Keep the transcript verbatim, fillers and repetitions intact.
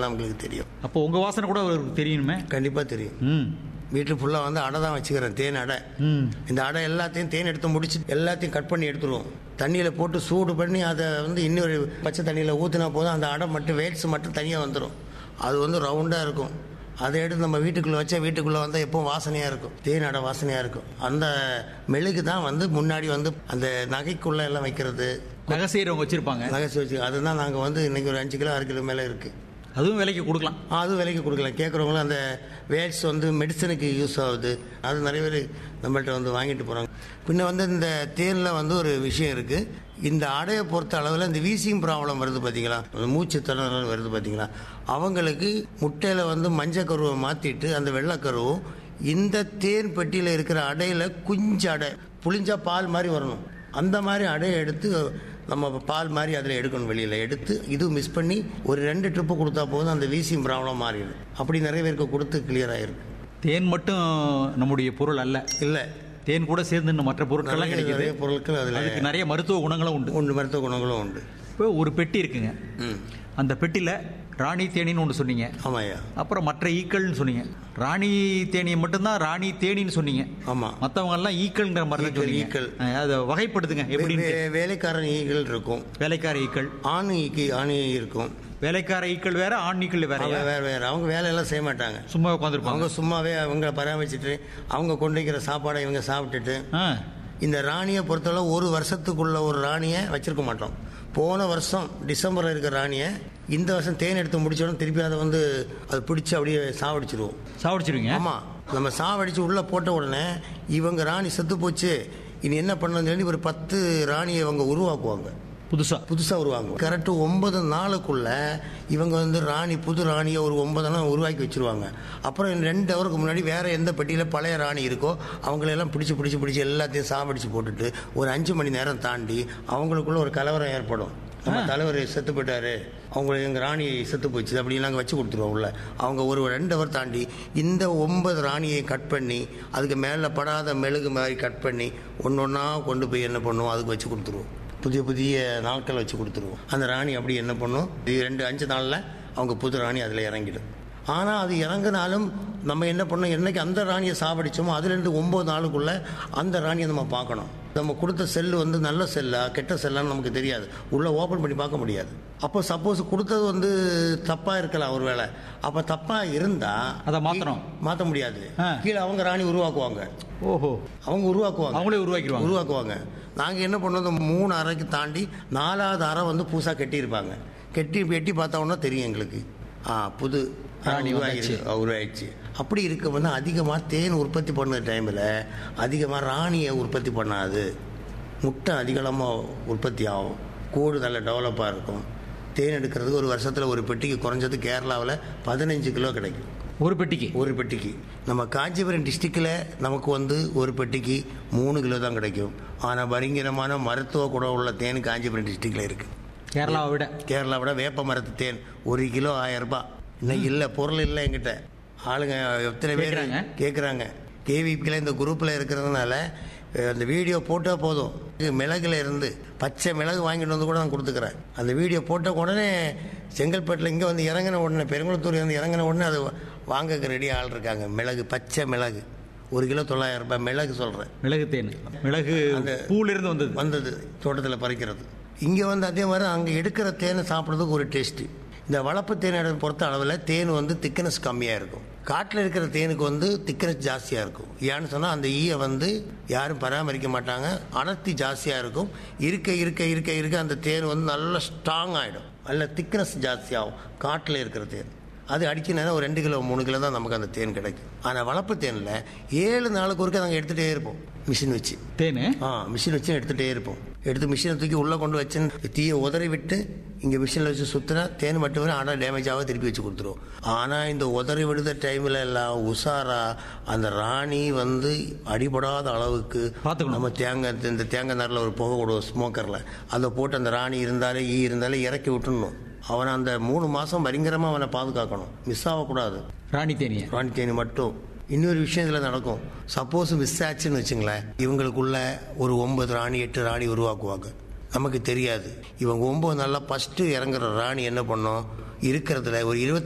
தான் உங்களுக்கு தெரியும். அப்போ உங்கள் வாசனை கூட அவருக்கு தெரியணுமே? கண்டிப்பாக தெரியும். ம் வீட்டில் ஃபுல்லாக வந்து அடை தான் வச்சுக்கிறேன், தேன் அடை. ம் இந்த அடை எல்லாத்தையும் தேன் எடுத்து முடிச்சு எல்லாத்தையும் கட் பண்ணி எடுத்துருவோம். தண்ணியில் போட்டு சூடு பண்ணி அதை வந்து இன்னொரு பச்சை தண்ணியில் ஊற்றினா போதும், அந்த அடை மட்டும் வேட்ஸ் மட்டும் தனியாக வந்துடும். அது வந்து ரவுண்டாக இருக்கும். அதை எடுத்து நம்ம வீட்டுக்குள்ளே வச்சா வீட்டுக்குள்ளே வந்தால் எப்பவும் வாசனையாக இருக்கும், தேன் அடை வாசனையாக இருக்கும். அந்த மெழுகு தான் வந்து முன்னாடி வந்து அந்த நகைக்குள்ளே எல்லாம் வைக்கிறது, நகை செய்கிறவங்க வச்சுருப்பாங்க. நகைச்சி வச்சு அதுதான் நாங்கள் வந்து இன்றைக்கி ஒரு அஞ்சு கிலோ ஆறு கிலோ மேலே இருக்குது. அதுவும் விலைக்கு கொடுக்கலாம். அதுவும் விலைக்கு கொடுக்கலாம். கேட்குறவங்களும் அந்த வேட்ஸ் வந்து மெடிசனுக்கு யூஸ் ஆகுது, அது நிறைய பேர் நம்மள்கிட்ட வந்து வாங்கிட்டு போகிறாங்க. பின்ன வந்து இந்த தேனில் வந்து ஒரு விஷயம் இருக்குது. இந்த அடையை பொறுத்த அளவில் இந்த வீசிங் ப்ராப்ளம் வருது பார்த்தீங்களா, மூச்சு திணறல் வருது பார்த்தீங்களா, அவங்களுக்கு முட்டையில் வந்து மஞ்சள் கருவை மாற்றிட்டு அந்த வெள்ளைக்கருவும் இந்த தேன் பெட்டியில் இருக்கிற அடையில் குஞ்சு அடை புளிஞ்சா பால் மாதிரி வரணும். அந்த மாதிரி அடையை எடுத்து நம்ம பால் மாதிரி அதில் எடுக்கணும், வெளியில் எடுத்து இது மிஸ் பண்ணி ஒரு ரெண்டு ட்ரிப்பு கொடுத்தா போதும், அந்த வீசிங் ப்ராப்ளம் மாறிடும். அப்படி நிறைய பேருக்கு கொடுத்து கிளியர் ஆகிருக்கு. தேன் மட்டும் நம்முடைய பொருள் அல்ல, இல்லை தேன் கூட சேர்ந்து இன்னும் மற்ற பொருட்கள்லாம் கிடைக்குது. நிறைய பொருட்கள் அதில் அதுக்கு நிறைய மருத்துவ குணங்களும் உண்டு. உண்டு மருத்துவ குணங்களும் உண்டு. இப்போ ஒரு பெட்டி இருக்குங்க, அந்த பெட்டியில் ராணி தேனின்னு ஒன்று சொன்னீங்க. ஆமாய்யா. அப்புறம் மற்ற ஈக்கள்னு சொன்னீங்க. ராணி தேனியை மட்டும்தான் ராணி தேனின்னு சொன்னீங்க. ஆமாம். மற்றவங்க எல்லாம் ஈக்கள்ங்கிற மாதிரி தான் சொன்னீங்க. ஈக்கள் அதை வகைப்படுத்துங்க எப்படி. வேலைக்காரன் ஈக்கள் இருக்கும், வேலைக்கார ஈக்கள், ஆண் ஈக்கி ஆண் இருக்கும். வேலைக்கார ஈக்கள் வேற, ஆண் ஈக்கள் வேற. வேற வேற அவங்க வேலையெல்லாம் செய்ய மாட்டாங்க, சும்மா உட்காந்துருப்பாங்க. அவங்க சும்மாவே அவங்கள பராமரிச்சுட்டு அவங்க கொண்டு வைக்கிற சாப்பாடை இவங்க சாப்பிட்டுட்டு. இந்த ராணியை பொறுத்தவரை ஒரு வருஷத்துக்குள்ள ஒரு ராணியை வச்சிருக்க மாட்டோம். போன வருஷம் டிசம்பரில் இருக்கிற ராணியை இந்த வருஷம் தேன் எடுத்து முடிச்சோடனே திருப்பி அதை வந்து அதை பிடிச்சி அப்படியே சாவடிச்சிருவோம். சாவடிச்சிருவீங்க? ஆமாம். நம்ம சாவடிச்சு உள்ளே போட்ட உடனே இவங்க ராணி செத்து போச்சு, இனி என்ன பண்ணணும்னு சொல்லி ஒரு பத்து ராணியை இவங்க உருவாக்குவாங்க, புதுசாக புதுசாக உருவாங்க. கரெக்டு ஒன்பது நாளுக்குள்ள இவங்க வந்து ராணி புது ராணியை ஒரு ஒன்பது நாள் உருவாக்கி வச்சுருவாங்க. அப்புறம் ரெண்டு ஹவருக்கு முன்னாடி வேறு எந்த பெட்டியில் பழைய ராணி இருக்கோ அவங்களெல்லாம் பிடிச்சி பிடிச்சி பிடிச்சி எல்லாத்தையும் சாவடிச்சு போட்டுட்டு ஒரு அஞ்சு மணி நேரம் தாண்டி அவங்களுக்குள்ள ஒரு கலவரம் ஏற்படும். நம்ம தலைவர் செத்து போயிட்டாரு, அவங்க எங்கள் ராணி செத்து போச்சு அப்படின்னு நாங்கள் வச்சு கொடுத்துருவோம் உள்ள. அவங்க ஒரு ரெண்டு ஹவர் தாண்டி இந்த ஒன்பது ராணியை கட் பண்ணி அதுக்கு மேலே படாத மெழுகு மாதிரி கட் பண்ணி ஒன்று ஒன்றா கொண்டு போய் என்ன பண்ணுவோம், அதுக்கு வச்சு கொடுத்துருவோம். புதிய புதிய நாட்கள் வச்சு கொடுத்துருவோம். அந்த ராணி அப்படி என்ன பண்ணும், இது ரெண்டு அஞ்சு நாளில் அவங்க புது ராணி அதில் இறங்கிடும். ஆனால் அது இறங்கினாலும் நம்ம என்ன பண்ணோம், என்னைக்கு அந்த ராணியை சாவடிச்சோமோ அதுலேருந்து ஒம்பது நாளுக்குள்ளே அந்த ராணியை நம்ம பார்க்கணும். நம்ம கொடுத்த செல்லு வந்து நல்ல செல்லா கெட்ட செல்லான்னு நமக்கு தெரியாது, உள்ளே ஓப்பன் பண்ணி பார்க்க முடியாது. அப்போ சப்போஸ் கொடுத்தது வந்து தப்பாக இருக்கலாம் ஒரு வேளை, அப்போ தப்பாக இருந்தால் அதை மாற்றணும், மாற்ற முடியாது. கீழே அவங்க ராணி உருவாக்குவாங்க. ஓஹோ. அவங்க உருவாக்குவாங்க, அவங்களே உருவாக்கிடுவாங்க உருவாக்குவாங்க நாங்கள் என்ன பண்ணோம், மூணு அறைக்கு தாண்டி நாலாவது அறை வந்து புதுசாக கட்டியிருப்பாங்க. கெட்டி எட்டி பார்த்தோன்னா தெரியும் எங்களுக்கு, ஆ புது ராணி உருவாயிடுச்சு. அப்படி இருக்க வந்து அதிகமாக தேன் உற்பத்தி பண்ண டைமில் அதிகமாக ராணியை உற்பத்தி பண்ணாது, முட்டை அதிகமாக உற்பத்தி ஆகும், கூடு நல்ல டெவலப்பாக இருக்கும். தேன் எடுக்கிறதுக்கு ஒரு வருஷத்தில் ஒரு பெட்டிக்கு குறைஞ்சது கேரளாவில் பதினஞ்சு கிலோ கிடைக்கும். ஒரு பெட்டிக்கு ஒரு பெட்டிக்கு நம்ம காஞ்சிபுரம் டிஸ்ட்ரிக்டில் நமக்கு வந்து ஒரு பெட்டிக்கு மூணு கிலோ தான் கிடைக்கும். ஆனால் பயங்கரமான மருத்துவ குணம் உள்ள தேன் காஞ்சிபுரம் டிஸ்ட்ரிக்டில் இருக்குது. கேரளாவை விட கேரளாவை விட வேப்ப மரத்து தேன் ஒரு கிலோ ஆயிரம் ரூபாய். இன்னைக்கு இல்லை, பொருள் இல்லை என்கிட்ட. ஆளுங்க எத்தனை பேர் கேட்குறாங்க. கேவிபியில் இந்த குரூப்பில் இருக்கிறதுனால அந்த வீடியோ போட்டால் போதும், மிளகுல இருந்து பச்சை மிளகு வாங்கிட்டு வந்து கூட நான் கொடுத்துக்கிறேன். அந்த வீடியோ போட்ட உடனே செங்கல்பட்டில் இங்கே வந்து இறங்கின உடனே பெருங்குளத்தூர் வந்து இறங்கின உடனே அது வாங்க ரெடி ஆள் இருக்காங்க. மிளகு, பச்சை மிளகு ஒரு கிலோ தொள்ளாயிரம் ரூபாய் மிளகு சொல்கிறேன். மிளகு தேன், மிளகு அந்த பூலிருந்து வந்தது வந்தது தோட்டத்தில் பறிக்கிறது. இங்கே வந்து அதே மாதிரி அங்கே எடுக்கிற தேனை சாப்பிட்றதுக்கு ஒரு டேஸ்ட்டு. இந்த வளர்ப்பு தேனை பொறுத்த அளவில் தேன் வந்து திக்னஸ் கம்மியாக இருக்கும். காட்டில் இருக்கிற தேனுக்கு வந்து திக்னஸ் ஜாஸ்தியாக இருக்கும். ஏன்னு சொன்னால் அந்த ஈயை வந்து யாரும் பராமரிக்க மாட்டாங்க, அடர்த்தி ஜாஸ்தியாக இருக்கும். இருக்க இருக்க இருக்க இருக்க அந்த தேன் வந்து நல்லா ஸ்ட்ராங் ஆகிடும், நல்ல திக்னஸ் ஜாஸ்தியாகும். காட்டில் இருக்கிற தேன் அது அடிக்கணும்னா ஒரு ரெண்டு கிலோ மூணு கிலோ தான் நமக்கு அந்த தேன் கிடைக்கும். ஆனால் வளர்ப்பு தேனில் ஏழு நாளுக்கு ஒருக்க நாங்கள் எடுத்துகிட்டே இருப்போம், மிஷின் வச்சு தேன். ஆ மிஷின் வச்சு எடுத்துகிட்டே இருப்போம். எடுத்து மிஷினை தூக்கி உள்ளே கொண்டு வச்சு தீயை உதறி விட்டு இங்கே மிஷினில் வச்சு சுற்றினா தேன் மட்டும் வரும், ஆனால் டேமேஜாக திருப்பி வச்சு கொடுத்துருவோம். ஆனால் இந்த உதறி விடுத டைமில் எல்லாம் உஷாரா அந்த ராணி வந்து அடிபடாத அளவுக்கு நம்ம தேங்காய் இந்த தேங்காய் நாரில் ஒரு புகை விடுவோம் ஸ்மோக்கரில், அதை போட்டு அந்த ராணி இருந்தாலே ஈ இருந்தாலே இறக்கி விட்டுடணும். அவனை அந்த மூணு மாதம் பயங்கரமாக அவனை பாதுகாக்கணும், மிஸ் ஆகக்கூடாது. ராணி தேனி ராணி தேனி மட்டும். இன்னொரு விஷயம் இதில் நடக்கும், சப்போஸ் மிஸ் ஆச்சுன்னு வச்சுங்களேன், இவங்களுக்குள்ள ஒரு ஒன்பது ராணி எட்டு ராணி உருவாக்குவாங்க, நமக்கு தெரியாது. இவங்க ஒன்பது நாளில் ஃபஸ்ட்டு இறங்குற ராணி என்ன பண்ணோம், இருக்கிறதுல ஒரு இருபத்தி